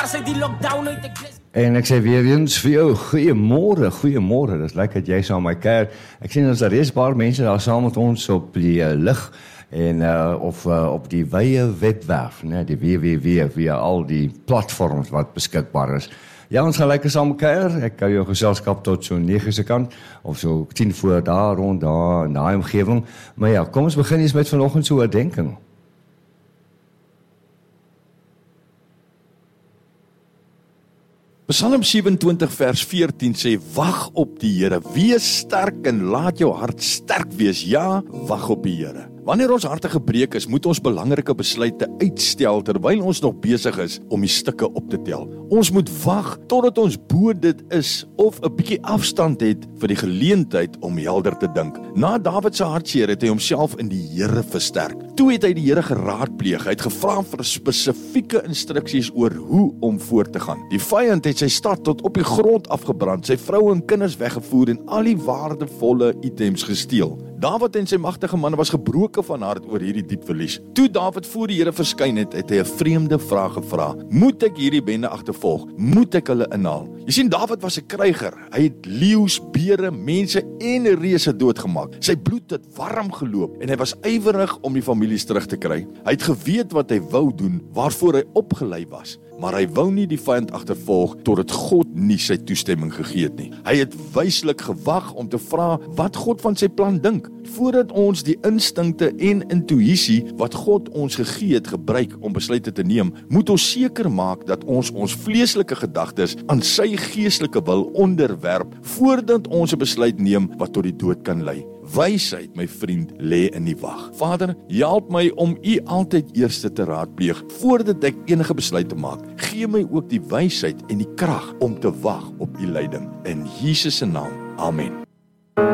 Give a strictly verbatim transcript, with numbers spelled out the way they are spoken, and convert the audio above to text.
En ek sê weer eens vir jou, goeiemôre, goeiemôre, dis lekker dat jy saam met my kuier. Ek sien ons daar is baie mense daar saam met ons op die uh, lig en uh, of uh, op die wye webwerf, né, die w w w via al die platforms wat beskikbaar is. Ja, ons gaan lekker saam kuier. Ek kan jou geselskap tot so nege se kant of so tien voor daar rond daar in daai omgewing. Maar ja, kom ons begin eens met vanoggend so 'n oordenking. Psalm sewe-en-twintig vers veertien sê, wag op die Here, wees sterk en laat jou hart sterk wees. Ja, wag op die Here. Wanneer ons harte gebreek is, moet ons belangrike besluite uitstel terwyl ons nog besig is om die stukke op te tel. Ons moet wag totdat ons bo dit is of 'n bietjie afstand het vir die geleentheid om helder te dink. Na Dawid se hartseer het hy homself in die Here versterk. Toe het hy die Here geraadpleeg. Hy het gevra vir spesifieke instruksies oor hoe om voort te gaan. Die vyand het sy stad tot op die grond afgebrand, sy vroue en kinders weggevoer en al die waardevolle items gesteel. Dawid en sy magtige manne was gebroken van hart oor hierdie diep verlies. Toe Dawid voor die Here verskyn het, het hy 'n vreemde vraag gevra. Moet ek hierdie bende agtervolg? Moet ek hulle inhaal? Jy sien, Dawid was 'n kryger. Hy het leeu's, beere, mense en reuse doodgemaak. Sy bloed het warm geloop en hy was ywerig om die families terug te kry. Hy het geweet wat hy wou doen, waarvoor hy opgelei was. Maar hy wou nie die vyand agtervolg totdat God nie sy toestemming gegee het nie. Hy het wyslik gewag om te vra wat God van sy plan dink, voordat ons die instinkte en intuïsie wat God ons gegee het gebruik om besluite te neem, moet ons seker maak dat ons ons vleeslike gedagtes aan sy geestelike wil onderwerp, voordat ons 'n besluit neem wat tot die dood kan lei. Wysheid, my vriend, lê in die wag. Vader, help my om U altyd eerste te raadpleeg, voordat ek enige besluit te maak. Gee my ook die wysheid en die krag om te wag op U leiding. In Jesus se naam, amen.